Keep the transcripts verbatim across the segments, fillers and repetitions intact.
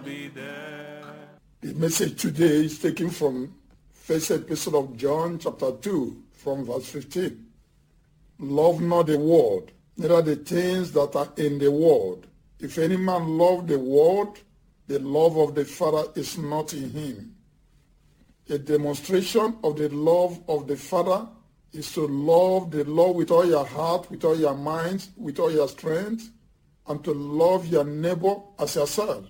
be there. The message today is taken from First Epistle of John, chapter two, from verse fifteen. Love not the world, neither the things that are in the world. If any man love the world, the love of the Father is not in him. A demonstration of the love of the Father is to love the Lord with all your heart, with all your mind, with all your strength, and to love your neighbor as yourself.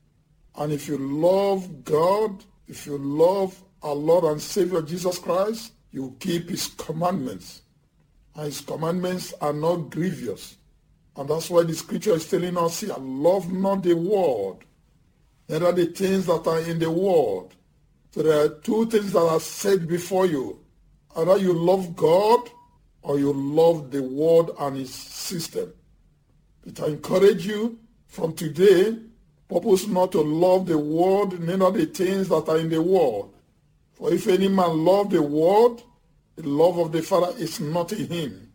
And if you love God, if you love our Lord and Savior Jesus Christ, you keep his commandments. And his commandments are not grievous. And that's why the scripture is telling us here, love not the world, neither the things that are in the world. So there are two things that are said before you. Either you love God or you love the world and its system. But I encourage you from today, purpose not to love the world, neither the things that are in the world. For if any man love the world, the love of the Father is not in him.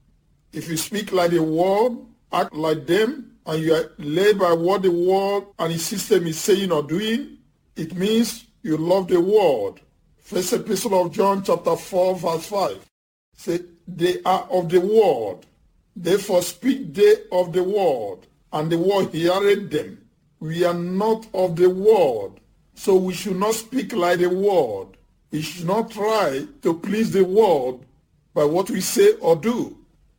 If you speak like the world, act like them, and you are led by what the world and its system is saying or doing, it means you love the world. First Epistle of John, chapter four, verse five. Say, they are of the world. Therefore speak they of the world, and the world heareth them. We are not of the world, so we should not speak like the world. We should not try to please the world by what we say or do.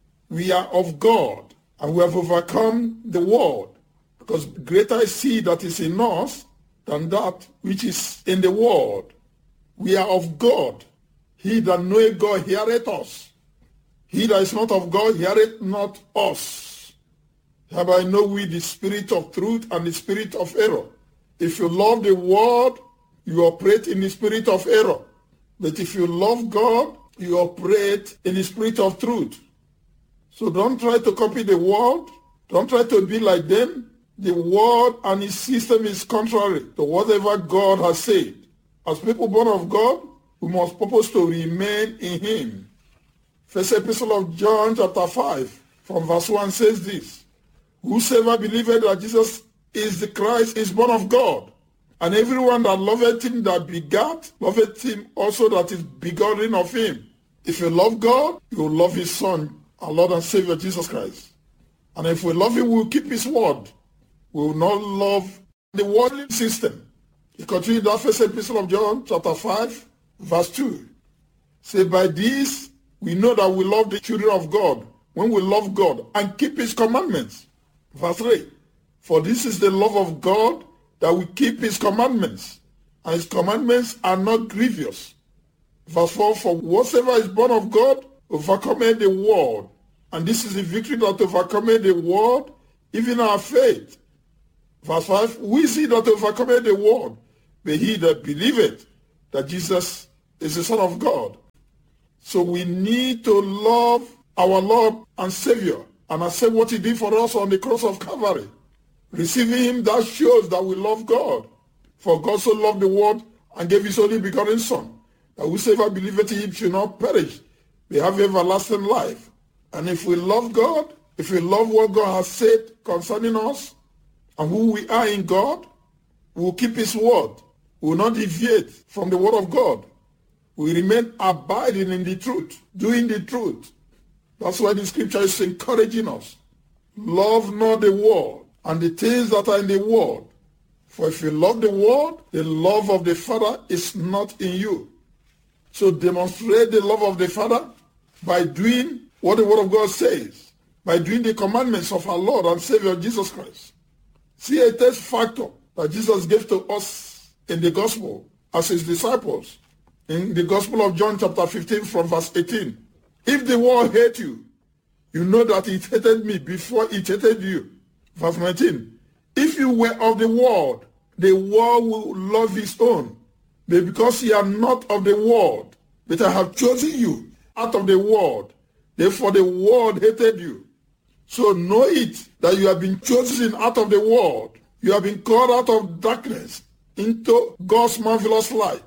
We are of God, and we have overcome the world, because greater is he that is in us than that which is in the world. We are of God. He that knoweth God heareth us. He that is not of God heareth not us. Hereby know we the spirit of truth and the spirit of error. If you love the world, you operate in the spirit of error. But if you love God, you operate in the spirit of truth. So don't try to copy the world. Don't try to be like them. The world and its system is contrary to whatever God has said. As people born of God, we must purpose to remain in him. First Epistle of John, chapter five, from verse one says this: Whosoever believeth that Jesus is the Christ is born of God. And everyone that loveth him that begat, loveth him also that is begotten of him. If you love God, you will love his Son, our Lord and Savior Jesus Christ. And if we love him, we will keep his word. We will not love the worldly system. He continued that First Epistle of John, chapter five, verse two. Say, by this we know that we love the children of God, when we love God and keep his commandments. Verse three. For this is the love of God, that we keep his commandments, and his commandments are not grievous. Verse four. For whatsoever is born of God overcometh the world, and this is the victory that overcometh the world, even our faith. Verse five. Who is he that overcometh the world? But he that believeth that Jesus is the Son of God. So we need to love our Lord and Savior and accept what he did for us on the cross of Calvary. Receiving him, that shows that we love God. For God so loved the world and gave his only begotten Son, that whosoever believeth in him should not perish, but have everlasting life. And if we love God, if we love what God has said concerning us and who we are in God, we will keep his word. We will not deviate from the word of God. We remain abiding in the truth, doing the truth. That's why the scripture is encouraging us. Love not the world and the things that are in the world. For if you love the world, the love of the Father is not in you. So demonstrate the love of the Father by doing what the word of God says, by doing the commandments of our Lord and Savior Jesus Christ. See a third factor that Jesus gave to us in the gospel as his disciples. In the Gospel of John chapter fifteen from verse eighteen. If the world hate you, you know that it hated me before it hated you. Verse nineteen. If you were of the world, the world will love his own. But because ye are not of the world, but I have chosen you out of the world, therefore the world hated you. So know it that you have been chosen out of the world. You have been called out of darkness into God's marvelous light.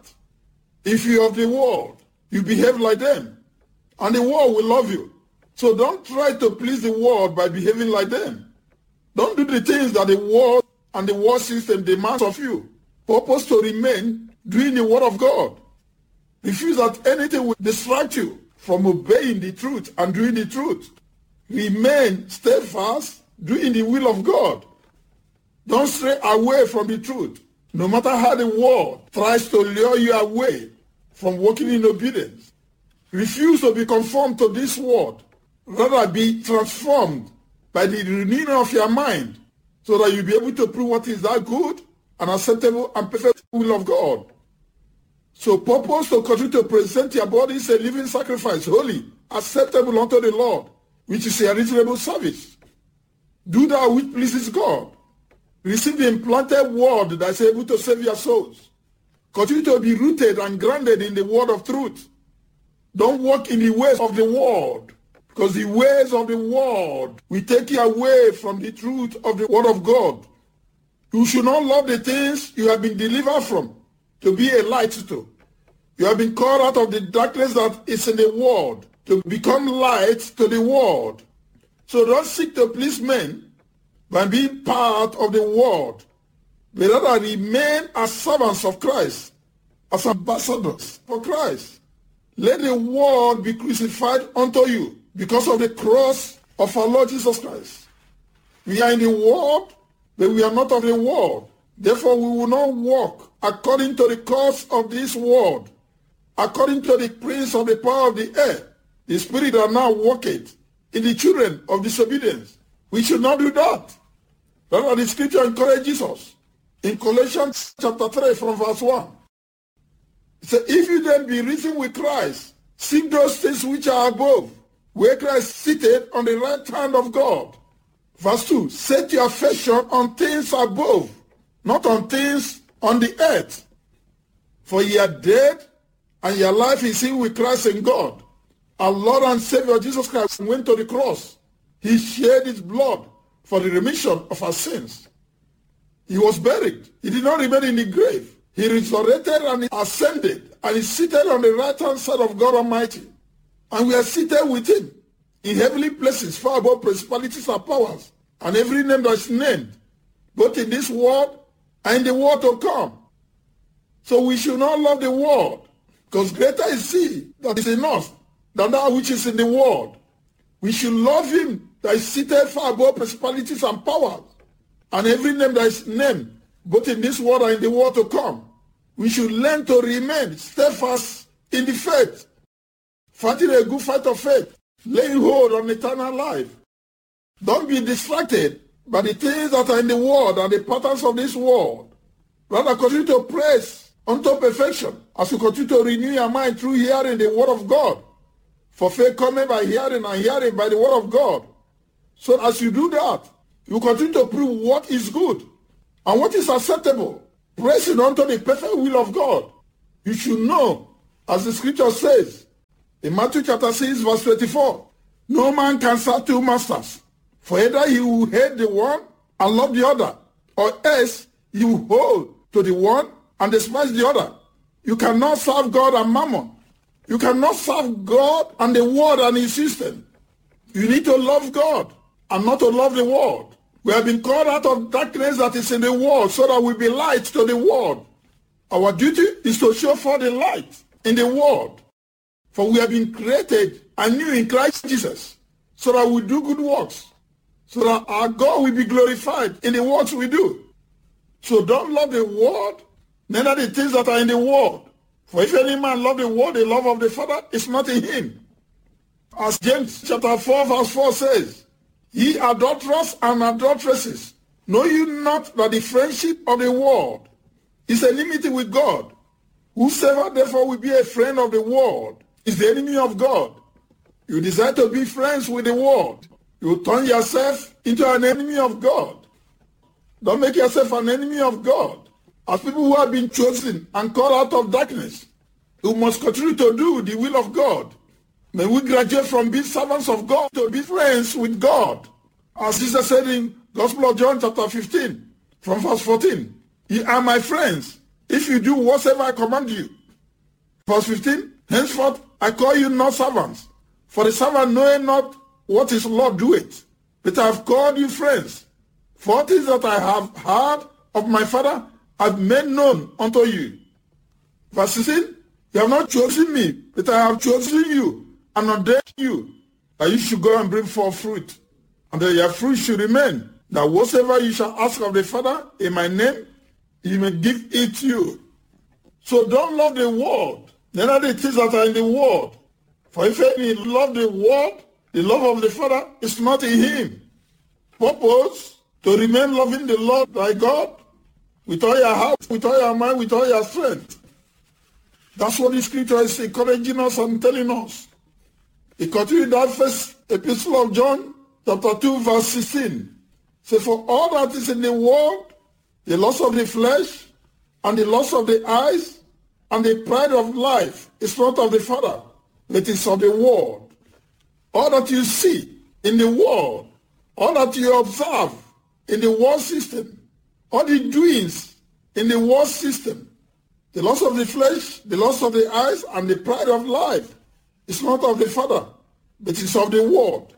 If you are of the world, you behave like them, and the world will love you. So don't try to please the world by behaving like them. Don't do the things that the world and the world system demands of you. Purpose to remain doing the word of God. Refuse that anything will distract you from obeying the truth and doing the truth. Remain steadfast, doing the will of God. Don't stray away from the truth, no matter how the world tries to lure you away from walking in obedience. Refuse to be conformed to this world. Rather, be transformed by the renewing of your mind, so that you'll be able to prove what is that good and acceptable and perfect will of God. So purpose to continue to present your body as a living sacrifice, holy, acceptable unto the Lord, which is a reasonable service. Do that which pleases God. Receive the implanted word that is able to save your souls. Continue to be rooted and grounded in the word of truth. Don't walk in the ways of the world, because the ways of the world will take you away from the truth of the word of God. You should not love the things you have been delivered from to be a light to. You have been called out of the darkness that is in the world to become light to the world. So don't seek to please men by being part of the world, but rather remain as servants of Christ, as ambassadors for Christ. Let the world be crucified unto you because of the cross of our Lord Jesus Christ. We are in the world, but we are not of the world. Therefore, we will not walk according to the course of this world, according to the prince of the power of the air, the spirit that now worketh in the children of disobedience. We should not do that. Rather, the scripture encourages us in Colossians chapter three from verse one. It says, if you then be risen with Christ, seek those things which are above, where Christ is seated on the right hand of God. Verse two, set your affection on things above, not on things on the earth. For ye are dead, and your life is hid with Christ in God. Our Lord and Savior Jesus Christ went to the cross. He shed his blood for the remission of our sins. He was buried. He did not remain in the grave. He resurrected and he ascended, and is seated on the right-hand side of God Almighty. And we are seated with him in heavenly places, far above principalities and powers, and every name that is named, both in this world and in the world to come. So we should not love the world, because greater is he that is in us than that which is in the world. We should love him that is seated far above principalities and powers, and every name that is named, both in this world and in the world to come. We should learn to remain steadfast in the faith, fighting a good fight of faith, laying hold on eternal life. Don't be distracted by the things that are in the world and the patterns of this world. Rather, continue to praise unto perfection as you continue to renew your mind through hearing the word of God. For faith cometh by hearing, and hearing by the word of God. So as you do that, you continue to prove what is good and what is acceptable, praising unto the perfect will of God. You should know, as the scripture says, in Matthew chapter six, verse twenty-four, no man can serve two masters, for either he will hate the one and love the other, or else he will hold to the one and despise the other. You cannot serve God and mammon. You cannot serve God and the world and his system. You need to love God and not to love the world. We have been called out of darkness that is in the world so that we be light to the world. Our duty is to show forth the light in the world. For we have been created anew in Christ Jesus so that we do good works, so that our God will be glorified in the works we do. So don't love the world, neither the things that are in the world. For if any man love the world, the love of the Father is not in him. As James chapter four verse four says, ye adulterers and adulteresses, know you not that the friendship of the world is enmity with God? Whosoever therefore will be a friend of the world is the enemy of God. You desire to be friends with the world, you turn yourself into an enemy of God. Don't make yourself an enemy of God. As people who have been chosen and called out of darkness, who must continue to do the will of God. May we graduate from being servants of God to be friends with God. As Jesus said in Gospel of John chapter fifteen, from verse fourteen, ye are my friends, if you do whatsoever I command you. Verse fifteen, henceforth I call you not servants, for the servant knoweth not what his Lord doeth, but I have called you friends. For things that I have heard of my Father I've made known unto you. Verse sixteen, you have not chosen me, but I have chosen you and ordained you, that you should go and bring forth fruit, and that your fruit should remain, that whatsoever you shall ask of the Father in my name, he may give it to you. So don't love the world, neither the things that are in the world. For if any love the world, the love of the Father is not in him. Purpose, to remain loving the Lord thy God with all your heart, with all your mind, with all your strength. That's what the scripture is encouraging us and telling us. It continues that first epistle of John, chapter two, verse sixteen. Say, for all that is in the world, the lust of the flesh, and the lust of the eyes, and the pride of life is not of the Father, but is of the world. All that you see in the world, all that you observe in the world system, all the doings in the world system, the lust of the flesh, the lust of the eyes, and the pride of life is not of the Father, but is of the world.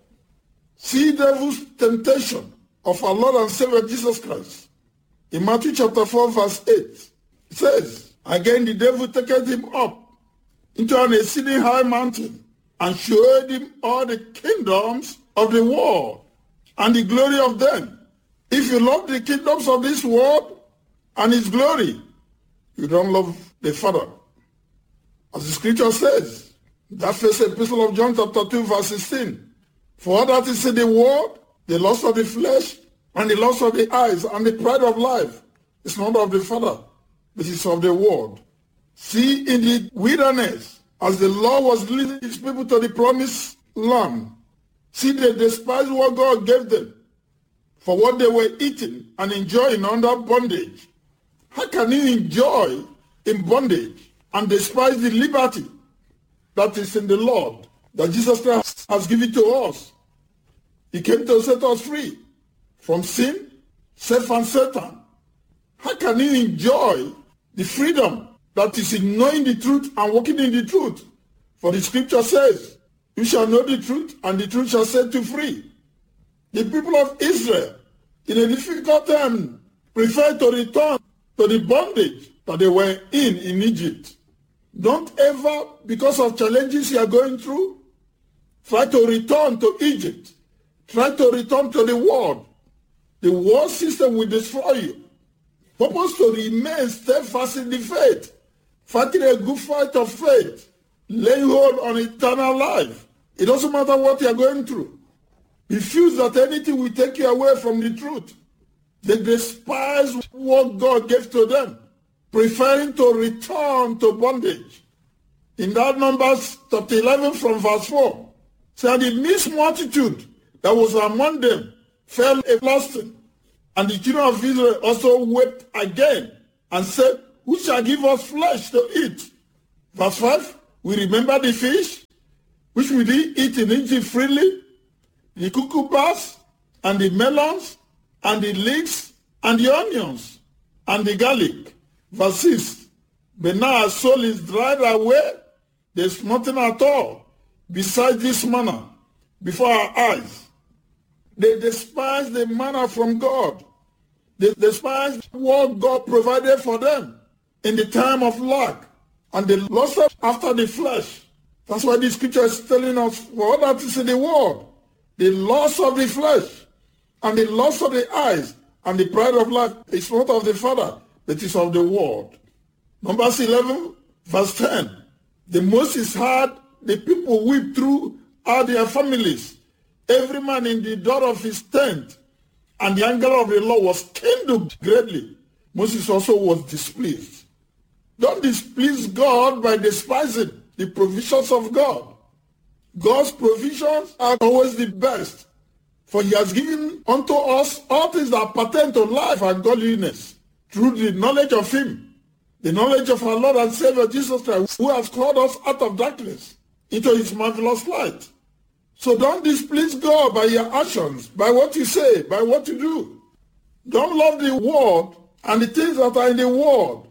See the devil's temptation of our Lord and Savior Jesus Christ. In Matthew chapter four, verse eight, it says, again the devil taketh him up into an exceeding high mountain, and showed him all the kingdoms of the world, and the glory of them. If you love the kingdoms of this world and its glory, you don't love the Father. As the scripture says, that first epistle of John chapter two, verse sixteen, for all that is in the world, the lust of the flesh, and the lust of the eyes, and the pride of life, is not of the Father, but is of the world. See, in the wilderness, as the Lord was leading his people to the promised land, see, they despised what God gave them for what they were eating and enjoying under bondage. How can you enjoy in bondage and despise the liberty that is in the Lord, that Jesus Christ has given to us? He came to set us free from sin, self, and Satan. How can you enjoy the freedom that is in knowing the truth and walking in the truth? For the scripture says, you shall know the truth, and the truth shall set you free. The people of Israel, in a difficult time, prefer to return to the bondage that they were in in Egypt. Don't ever, because of challenges you are going through, try to return to Egypt. Try to return to the world. The world system will destroy you. Purpose to remain steadfast in the faith, fighting a good fight of faith, laying hold on eternal life. It doesn't matter what you are going through. Refuse that anything will take you away from the truth. They despise what God gave to them, preferring to return to bondage. In that Numbers chapter eleven from verse four, said the mixed multitude that was among them fell a lusting, and the children of Israel also wept again, and said, who shall give us flesh to eat? Verse five, we remember the fish, which we did eat in Egypt freely, the cucumbers, and the melons, and the leeks, and the onions, and the garlic. Verse six, but now our soul is dried away, there's nothing at all besides this manna before our eyes. They despise the manna from God. They despise what God provided for them in the time of lack, and they lust after the flesh. That's why the scripture is telling us, for all that is in the world, the lust of the flesh, and the lust of the eyes, and the pride of life is not of the Father, but is of the world. Numbers eleven, verse ten. The Moses had the people weep through all their families, every man in the door of his tent, and the anger of the Lord was kindled greatly. Moses also was displeased. Don't displease God by despising the provisions of God. God's provisions are always the best, for he has given unto us all things that pertain to life and godliness through the knowledge of him, the knowledge of our Lord and Savior Jesus Christ, who has called us out of darkness into his marvelous light. So don't displease God by your actions, by what you say, by what you do. Don't love the world and the things that are in the world.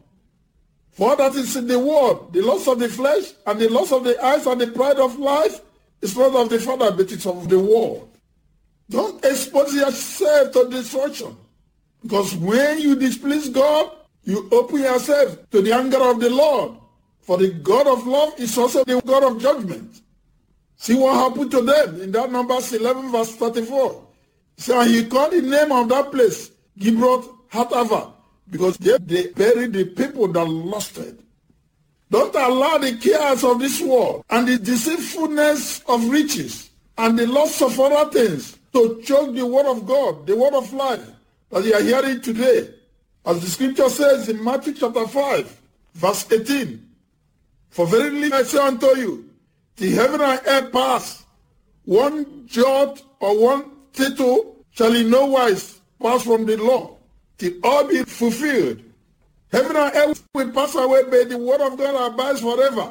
For that is in the world, the lust of the flesh and the lust of the eyes and the pride of life is not of the Father, but it's of the world. Don't expose yourself to destruction, Because when you displease God, you open yourself to the anger of the Lord. For the God of love is also the God of judgment. See what happened to them in that Numbers eleven verse thirty-four. So he called the name of that place Gibroth Hatava, because they, they buried the people that lusted. Don't allow the cares of this world and the deceitfulness of riches and the lust of other things to choke the word of God, the word of life that you are hearing today. As the scripture says in Matthew chapter five, verse eighteen, for verily I say unto you, till heaven and earth pass, one jot or one tittle shall in no wise pass from the law, till all be fulfilled. Heaven and earth will pass away, but the word of God abides forever.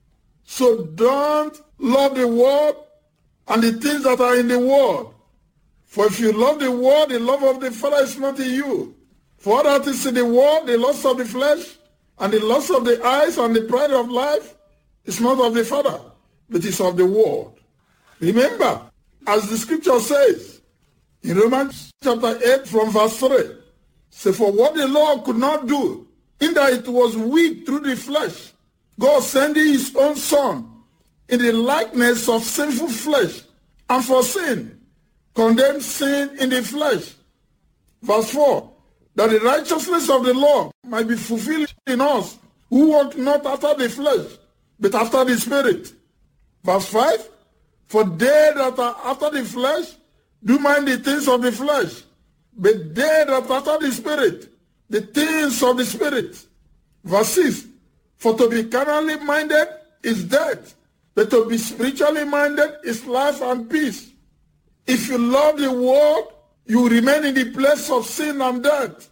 So don't love the world and the things that are in the world. For if you love the world, the love of the Father is not in you. For that is in the world, the lust of the flesh, and the lust of the eyes, and the pride of life, is not of the Father, but is of the world. Remember, as the scripture says, in Romans chapter eight from verse three, say, for what the law could not do, in that it was weak through the flesh, God sending his own Son in the likeness of sinful flesh, and for sin, condemned sin in the flesh. Verse four, that the righteousness of the law might be fulfilled in us, who walk not after the flesh, but after the Spirit. Verse five, for they that are after the flesh do mind the things of the flesh, but they that are after the Spirit, the things of the Spirit. Verse six, for to be carnally minded is death, but to be spiritually minded is life and peace. If you love the world, you remain in the place of sin and death.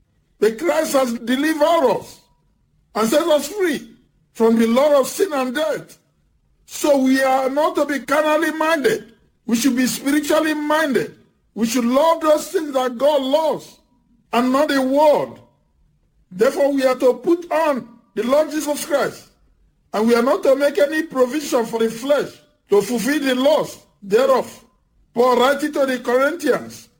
But Christ has delivered us and set us free from the law of sin and death. So we are not to be carnally minded. We should be spiritually minded. We should love those things that God loves and not the world. Therefore, we are to put on the Lord Jesus Christ. And we are not to make any provision for the flesh to fulfill the lust thereof. Paul writing to the Corinthians,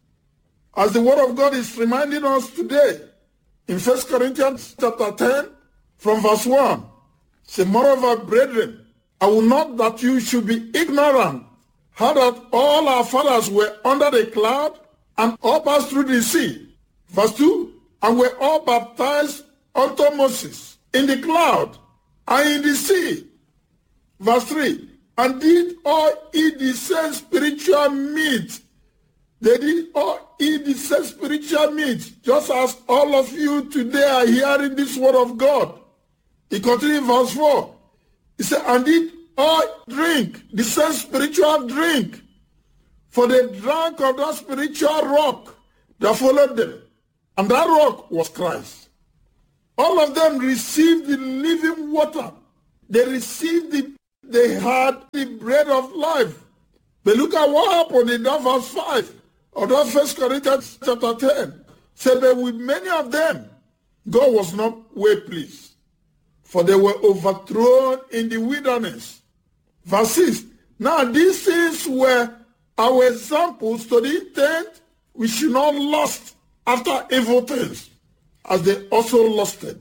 as the word of God is reminding us today, in First Corinthians chapter ten, from verse one, say, moreover, brethren, I will not that you should be ignorant how that all our fathers were under the cloud and all passed through the sea. Verse two, and were all baptized unto Moses in the cloud and in the sea. Verse three, and did all eat the same spiritual meat. They did all eat the same spiritual meat, just as all of you today are hearing this word of God. He continued verse four. He said, and did all drink the same spiritual drink, for they drank of that spiritual rock that followed them. And that rock was Christ. All of them received the living water. They received the, they had the bread of life. But look at what happened in that verse five of that First Corinthians chapter ten. Said that with many of them, God was not well pleased, for they were overthrown in the wilderness. Verse six, now these things were our examples to the intent we should not lust after evil things, as they also lusted.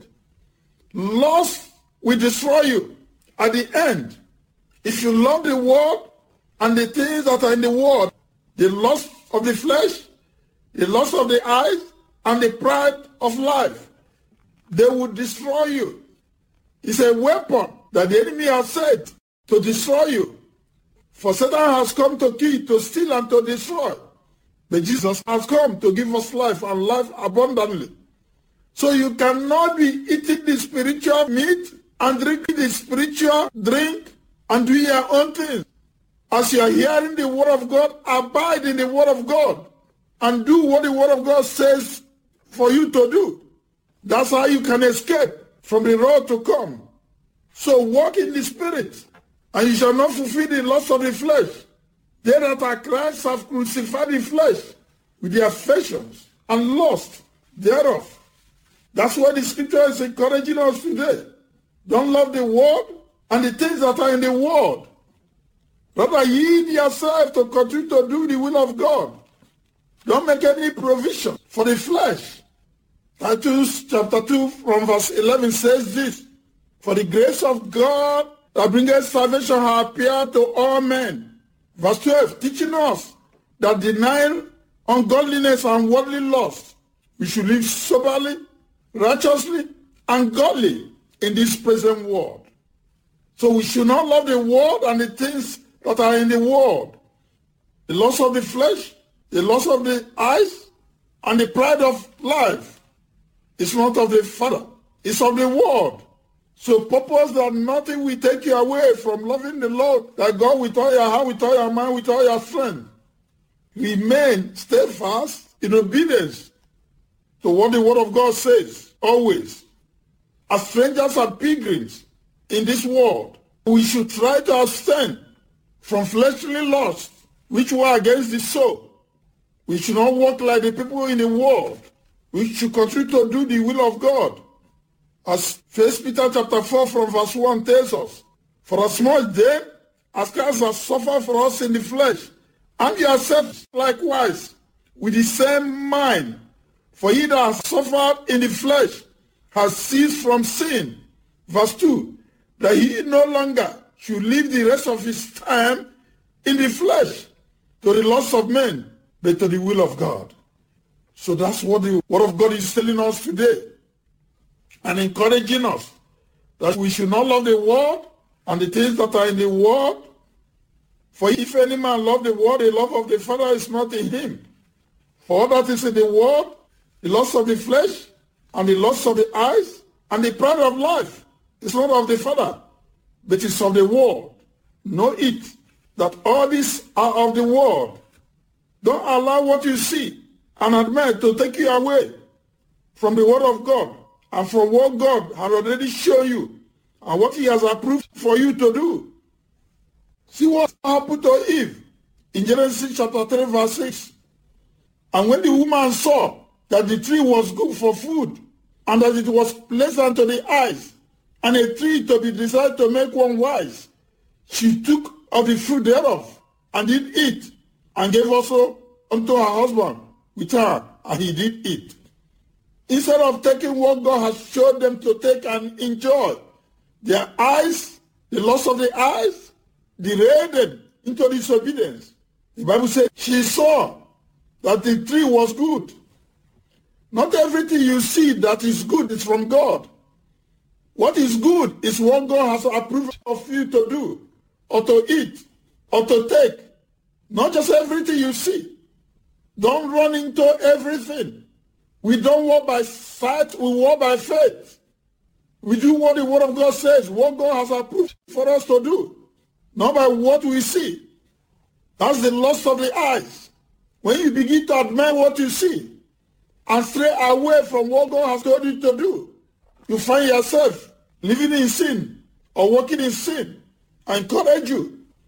Lust will destroy you at the end. If you love the world and the things that are in the world, the lust of the flesh, the lust of the eyes, and the pride of life, they will destroy you. It's a weapon that the enemy has set to destroy you. For Satan has come to kill, to steal, and to destroy. But Jesus has come to give us life and life abundantly. So you cannot be eating the spiritual meat and drinking the spiritual drink and doing your own things. As you are hearing the word of God, abide in the word of God and do what the word of God says for you to do. That's how you can escape from the road to come. So walk in the Spirit, and you shall not fulfill the lust of the flesh. They that are Christ have crucified the flesh with their affections and lust thereof. That's why the scripture is encouraging us today. Don't love the world and the things that are in the world. Rather, yield yourself to continue to do the will of God. Don't make any provision for the flesh. Titus chapter two from verse eleven says this, for the grace of God that bringeth salvation hath appeared to all men. Verse twelve, teaching us that denying ungodliness and worldly lust, we should live soberly, righteously, and godly in this present world. So we should not love the world and the things that are in the world. The lust of the flesh, the lust of the eyes, and the pride of life is not of the Father, it's of the world. So purpose that nothing will take you away from loving the Lord, that God with all your heart, with all your mind, with all your strength. Remain steadfast in obedience to what the Word of God says, always. As strangers and pilgrims in this world, we should try to abstain from fleshly lusts, which were against the soul. We should not walk like the people in the world. We should continue to do the will of God. As First Peter chapter four from verse one tells us, for as much then as Christ has suffered for us in the flesh, and yourselves likewise with the same mind, for he that has suffered in the flesh has ceased from sin. Verse two, that he no longer should live the rest of his time in the flesh to the lust of men, but to the will of God. So that's what the Word of God is telling us today, and encouraging us that we should not love the world and the things that are in the world. For if any man love the world, the love of the Father is not in him. For all that is in the world, the lust of the flesh, and the lust of the eyes, and the pride of life, is not of the Father, but is of the world. Know it, that all these are of the world. Don't allow what you see and admire to take you away from the Word of God and from what God has already shown you and what he has approved for you to do. See what happened to Eve in Genesis chapter three verse six. And when the woman saw that the tree was good for food, and that it was pleasant to the eyes, and a tree to be desired to make one wise, she took of the fruit thereof, and did eat, and gave also unto her husband with her, and he did eat. Instead of taking what God has showed them to take and enjoy, their eyes, the loss of the eyes, derailed them into disobedience. The Bible says she saw that the tree was good. Not everything you see that is good is from God. What is good is what God has approved of you to do, or to eat, or to take. Not just everything you see. Don't run into everything. We don't walk by sight, we walk by faith. We do what the Word of God says, what God has approved for us to do, not by what we see. That's the lust of the eyes. When you begin to admire what you see and stray away from what God has told you to do, you find yourself living in sin or walking in sin. I encourage you